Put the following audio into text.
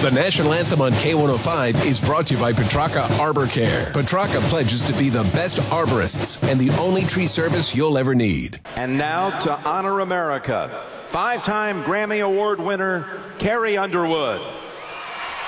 The national anthem on K105 is brought to you by Petrarca Arbor Care. Petrarca pledges to be the best arborists and the only tree service you'll ever need. And now to honor America, 5-time Grammy Award winner Carrie Underwood.